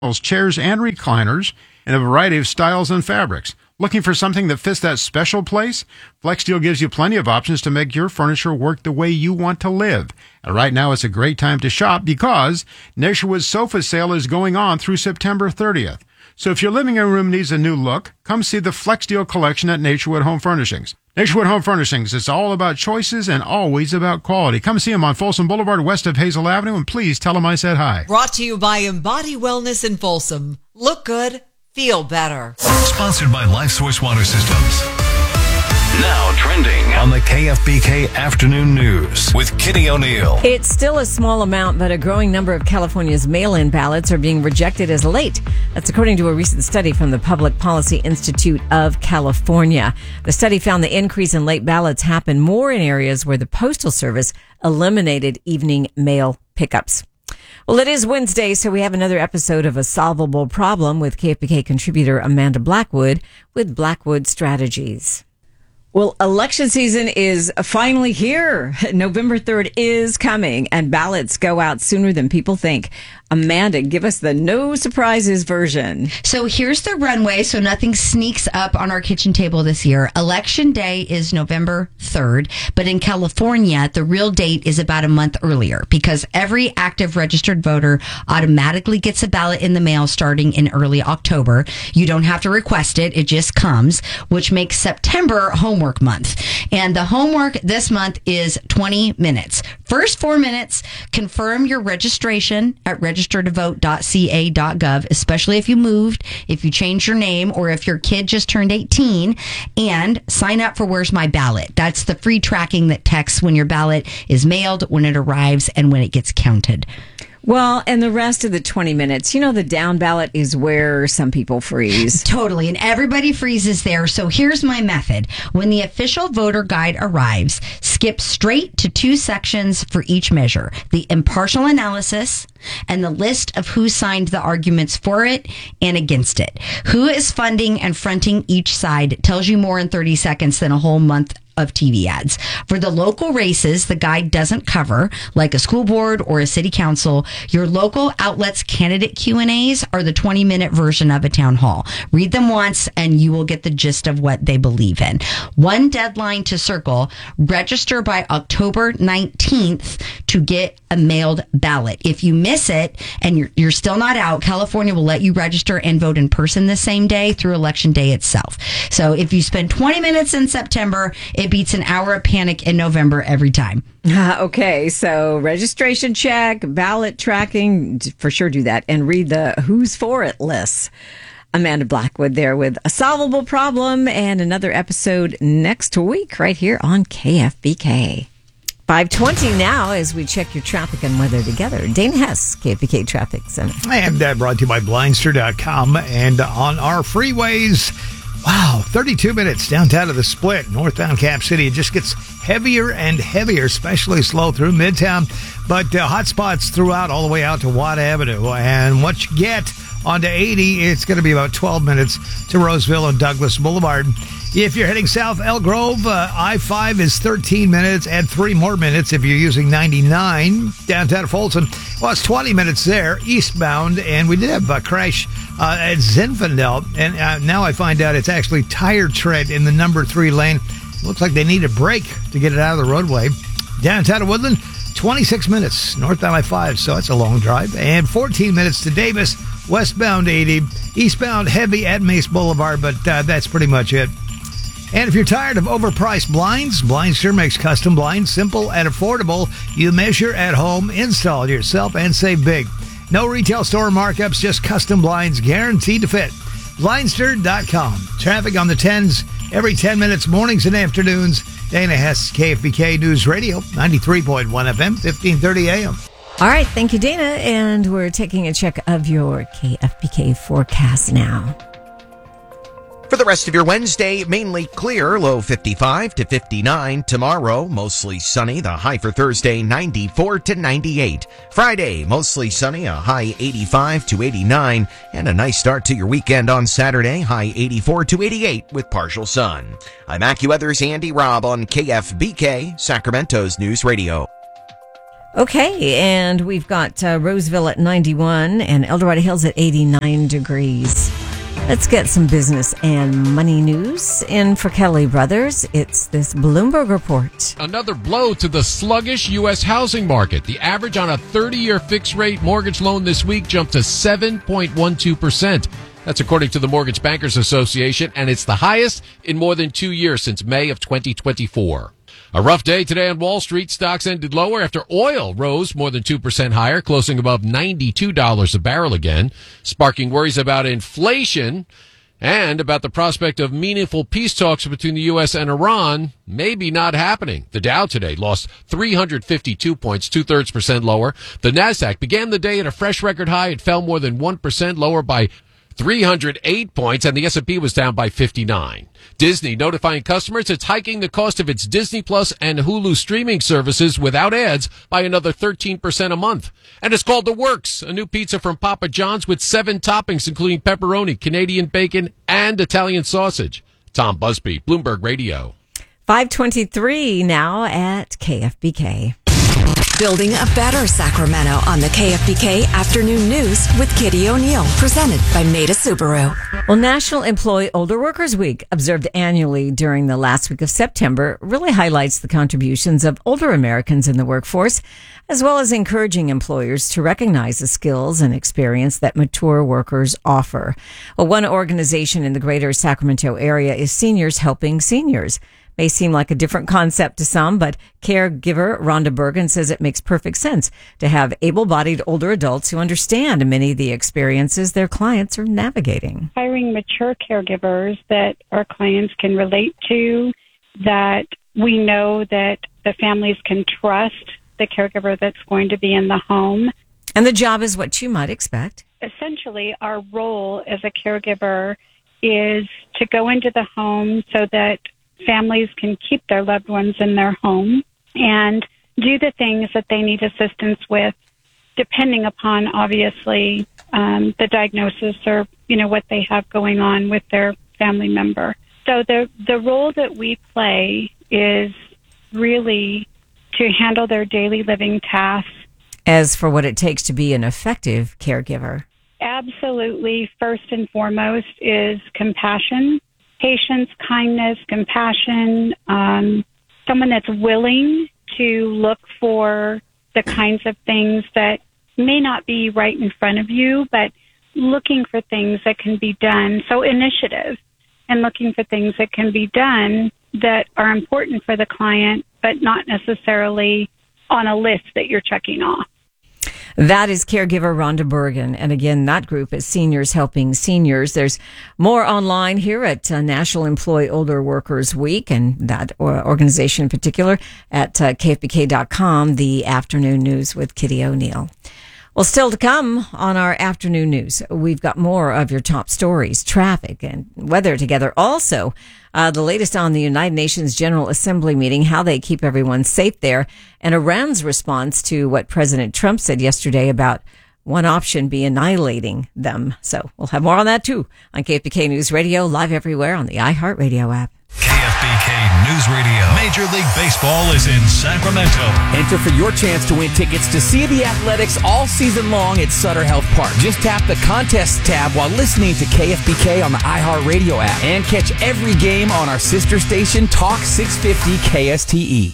chairs, and recliners in a variety of styles and fabrics. Looking for something that fits that special place? FlexSteel gives you plenty of options to make your furniture work the way you want to live. And right now, it's a great time to shop because Naturewood's sofa sale is going on through September 30th. So if your living room needs a new look, come see the FlexSteel collection at Naturewood Home Furnishings. Naturewood Home Furnishings, it's all about choices and always about quality. Come see them on Folsom Boulevard, west of Hazel Avenue, and please tell them I said hi. Brought to you by Embody Wellness in Folsom. Look good, feel better. Sponsored by LifeSource Water Systems. Now trending on the KFBK Afternoon News with Kitty O'Neill. It's still a small amount, but a growing number of California's mail-in ballots are being rejected as late. That's according to a recent study from the Public Policy Institute of California. The study found the increase in late ballots happened more in areas where the Postal Service eliminated evening mail pickups. Well, it is Wednesday, so we have another episode of A Solvable Problem with KFBK contributor Amanda Blackwood with Blackwood Strategies. Well, election season is finally here. November 3rd is coming, and ballots go out sooner than people think. Amanda, give us the no surprises version. So here's the runway so nothing sneaks up on our kitchen table this year. Election day is November 3rd, but in California, the real date is about a month earlier because every active registered voter automatically gets a ballot in the mail starting in early October. You don't have to request it. It just comes, which makes September homework month. And the homework this month is 20 minutes. First 4 minutes, confirm your registration at registertovote.ca.gov, especially if you moved, if you changed your name, or if your kid just turned 18, and sign up for Where's My Ballot. That's the free tracking that texts when your ballot is mailed, when it arrives, and when it gets counted. Well, and the rest of the 20 minutes, the down ballot is where some people freeze. Totally. And everybody freezes there. So here's my method. When the official voter guide arrives, skip straight to 2 sections for each measure. The impartial analysis and the list of who signed the arguments for it and against it. Who is funding and fronting each side tells you more in 30 seconds than a whole month of TV ads. For the local races the guide doesn't cover, like a school board or a city council, your local outlet's candidate Q&As are the 20-minute version of a town hall. Read them once and you will get the gist of what they believe in. One deadline to circle: register by October 19th to get a mailed ballot. If you miss it and you're still not out, California will let you register and vote in person the same day through election day itself. So if you spend 20 minutes in September, it beats an hour of panic in November every time. Okay, so registration check, ballot tracking, for sure do that, and read the Who's For It lists. Amanda Blackwood there with A Solvable Problem, and another episode next week right here on KFBK. 5:20 now as we check your traffic and weather together. Dana Hess, KFBK Traffic Center. And brought to you by Blindster.com. And on our freeways, wow, 32 minutes downtown to the Split, northbound Cap City. It just gets heavier and heavier, especially slow through Midtown. But hot spots throughout all the way out to Watt Avenue. And what you get onto 80, it's going to be about 12 minutes to Roseville and Douglas Boulevard. If you're heading south, Elk Grove, I-5 is 13 minutes. Add 3 more minutes if you're using 99 downtown Folsom. Well, it's 20 minutes there, eastbound. And we did have a crash at Zinfandel. And now I find out it's actually tire tread in the number 3 lane. Looks like they need a break to get it out of the roadway. Downtown to Woodland, 26 minutes northbound I-5, so that's a long drive. And 14 minutes to Davis, westbound 80, eastbound heavy at Mace Boulevard, but that's pretty much it. And if you're tired of overpriced blinds, Blindster makes custom blinds simple and affordable. You measure at home, install it yourself, and save big. No retail store markups, just custom blinds guaranteed to fit. Blindster.com. Traffic on the 10s every 10 minutes, mornings and afternoons. Dana Hess, KFBK News Radio, 93.1 FM, 1530 AM. All right, thank you, Dana. And we're taking a check of your KFBK forecast now. For the rest of your Wednesday, mainly clear, low 55 to 59. Tomorrow, mostly sunny, the high for Thursday, 94 to 98. Friday, mostly sunny, a high 85 to 89. And a nice start to your weekend on Saturday, high 84 to 88 with partial sun. I'm AccuWeather's Andy Robb on KFBK, Sacramento's News Radio. Okay, and we've got Roseville at 91 and El Dorado Hills at 89 degrees. Let's get some business and money news. In for Kelly Brothers, it's this Bloomberg report. Another blow to the sluggish U.S. housing market. The average on a 30-year fixed-rate mortgage loan this week jumped to 7.12%. That's according to the Mortgage Bankers Association, and it's the highest in more than 2 years since May of 2024. A rough day today on Wall Street. Stocks ended lower after oil rose more than 2% higher, closing above $92 a barrel again, sparking worries about inflation and about the prospect of meaningful peace talks between the U.S. and Iran maybe not happening. The Dow today lost 352 points, 2/3% lower. The Nasdaq began the day at a fresh record high. It fell more than 1% lower by 308 points, and the S&P was down by 59. Disney notifying customers it's hiking the cost of its Disney Plus and Hulu streaming services without ads by another 13% a month. And it's called The Works, a new pizza from Papa John's with 7 toppings, including pepperoni, Canadian bacon, and Italian sausage. Tom Busby, Bloomberg Radio. 5:23 now at KFBK. Building a better Sacramento on the KFBK Afternoon News with Kitty O'Neill, presented by Maida Subaru. Well, National Employee Older Workers Week, observed annually during the last week of September, really highlights the contributions of older Americans in the workforce, as well as encouraging employers to recognize the skills and experience that mature workers offer. Well, one organization in the greater Sacramento area is Seniors Helping Seniors. May seem like a different concept to some, but caregiver Rhonda Bergen says it makes perfect sense to have able-bodied older adults who understand many of the experiences their clients are navigating. Hiring mature caregivers that our clients can relate to, that we know that the families can trust the caregiver that's going to be in the home. And the job is what you might expect. Essentially, our role as a caregiver is to go into the home so that families can keep their loved ones in their home and do the things that they need assistance with, depending upon, obviously, the diagnosis or, what they have going on with their family member. So the role that we play is really to handle their daily living tasks. As for what it takes to be an effective caregiver. Absolutely. First and foremost is compassion. Patience, kindness, compassion, someone that's willing to look for the kinds of things that may not be right in front of you, but looking for things that can be done. So initiative and looking for things that can be done that are important for the client, but not necessarily on a list that you're checking off. That is caregiver Rhonda Bergen. And again, that group is Seniors Helping Seniors. There's more online here at National Employee Older Workers Week, and that organization in particular at KFBK.com, the afternoon news with Kitty O'Neill. Well, still to come on our afternoon news, we've got more of your top stories, traffic and weather together. Also, the latest on the United Nations General Assembly meeting, how they keep everyone safe there, and Iran's response to what President Trump said yesterday about one option be annihilating them. So we'll have more on that too on KFBK News Radio, live everywhere on the iHeartRadio app. KFBK News Radio. Major League Baseball is in Sacramento. Enter for your chance to win tickets to see the Athletics all season long at Sutter Health Park. Just tap the Contests tab while listening to KFBK on the iHeartRadio app and catch every game on our sister station, Talk 650 KSTE.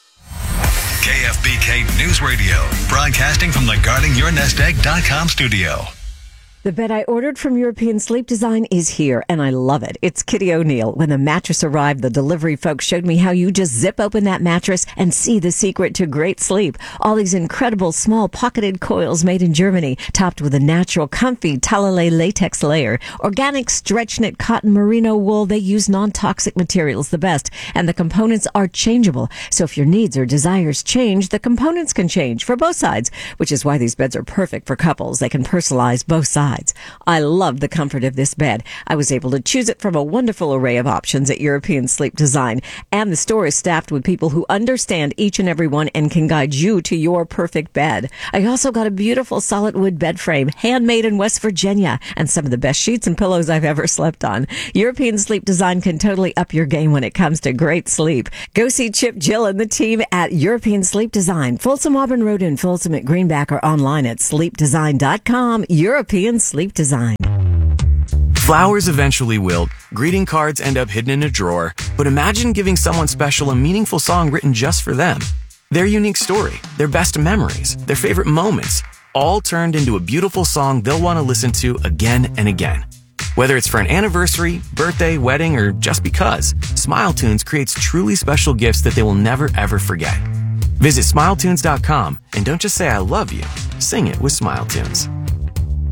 KFBK News Radio. Broadcasting from the GuardingYourNestEgg.com studio. The bed I ordered from European Sleep Design is here, and I love it. It's Kitty O'Neill. When the mattress arrived, the delivery folks showed me how you just zip open that mattress and see the secret to great sleep. All these incredible small pocketed coils made in Germany, topped with a natural, comfy Talalay latex layer. Organic stretch knit cotton merino wool. They use non-toxic materials the best, and the components are changeable. So if your needs or desires change, the components can change for both sides, which is why these beds are perfect for couples. They can personalize both sides. sides. I love the comfort of this bed. I was able to choose it from a wonderful array of options at European Sleep Design. And the store is staffed with people who understand each and every one and can guide you to your perfect bed. I also got a beautiful solid wood bed frame, handmade in West Virginia, and some of the best sheets and pillows I've ever slept on. European Sleep Design can totally up your game when it comes to great sleep. Go see Chip, Jill, and the team at European Sleep Design, Folsom Auburn Road in Folsom at Greenback, or online at sleepdesign.com. European Sleep Design. Flowers eventually wilt, greeting cards end up hidden in a drawer, but imagine giving someone special a meaningful song written just for them. Their unique story, their best memories, their favorite moments, all turned into a beautiful song they'll want to listen to again and again. Whether it's for an anniversary, birthday, wedding, or just because, SmileTunes creates truly special gifts that they will never ever forget. Visit SmileTunes.com and don't just say I love you, sing it with SmileTunes.